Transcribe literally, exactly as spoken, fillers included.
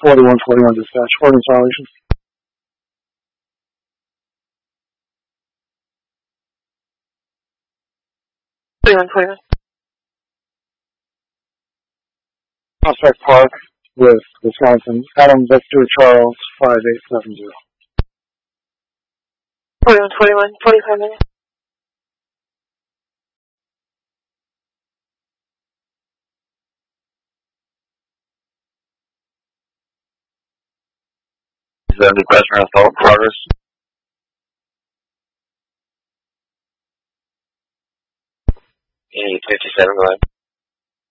forty-one forty-one dispatch. Ordnance violations. forty-one forty-one. Prospect Park with Wisconsin. Adam Victor Charles five eight seven zero. forty-one forty-one. forty-five minutes. Is there any question or assault in progress? eight fifty-seven, go ahead.